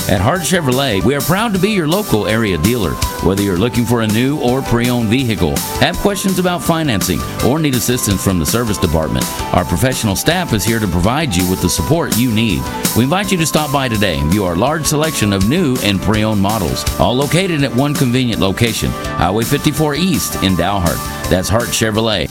At Hart Chevrolet, we are proud to be your local area dealer. Whether you're looking for a new or pre-owned vehicle, have questions about financing, or need assistance from the service department, our professional staff is here to provide you with the support you need. We invite you to stop by today and view our large selection of new and pre-owned models, all located at one convenient location, Highway 54 East in Dalhart. That's Hart Chevrolet.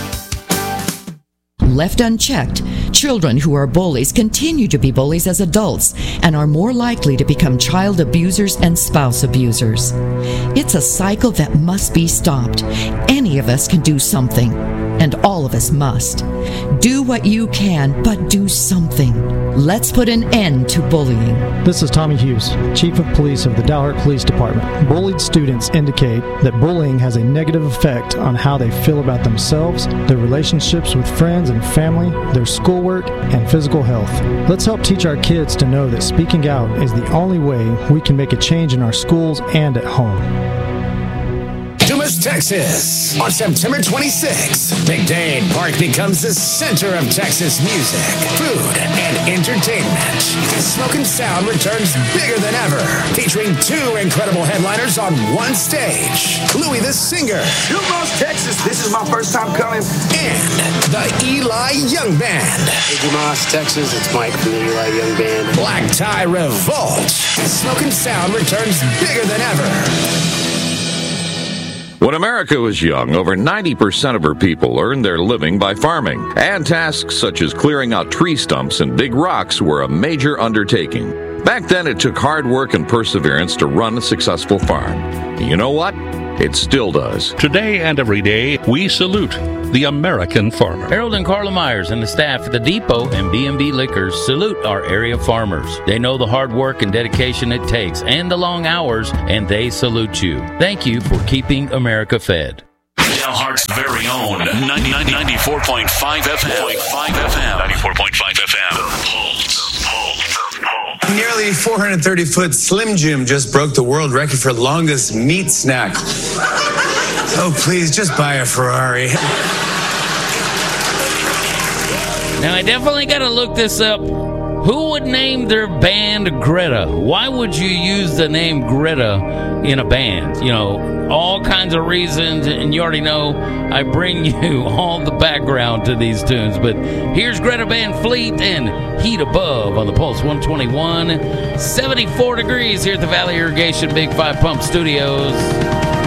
Left unchecked, children who are bullies continue to be bullies as adults and are more likely to become child abusers and spouse abusers. It's a cycle that must be stopped. Any of us can do something, and all of us must. Do what you can, but do something. Let's put an end to bullying. This is Tommy Hughes, Chief of Police of the Dalhart Police Department. Bullied students indicate that bullying has a negative effect on how they feel about themselves, their relationships with friends and family, their schoolwork, and physical health. Let's help teach our kids to know that speaking out is the only way we can make a change in our schools and at home. Dumas, Texas. On September 26th, McDade Park becomes the center of Texas music, food, and entertainment. Smoke and Sound returns bigger than ever, featuring two incredible headliners on one stage. Louis the Singer. Dumas, Texas. This is my first time coming. And the Eli Young Band. Hey, Dumas, Texas. It's Mike from the Eli Young Band. Black Tie Revolt. Smoke and Sound returns bigger than ever. When America was young, over 90% of her people earned their living by farming, and tasks such as clearing out tree stumps and big rocks were a major undertaking. Back then, it took hard work and perseverance to run a successful farm. And you know what? It still does. Today and every day, we salute the American farmer. Harold and Carla Myers and the staff at the Depot and B&B Liquors salute our area farmers. They know the hard work and dedication it takes and the long hours, and they salute you. Thank you for keeping America fed. Dalhart's very own 94.5 FM. 94.5 FM. The Pulse. Nearly 430-foot Slim Jim just broke the world record for longest meat snack. Oh, please, just buy a Ferrari. Now, I definitely got to look this up. Who would name their band Greta? Why would you use the name Greta in a band? You know, all kinds of reasons, and you already know I bring you all the background to these tunes. But here's Greta Van Fleet and Heat Above on the Pulse 121. 74 degrees here at the Valley Irrigation Big 5 Pump Studios.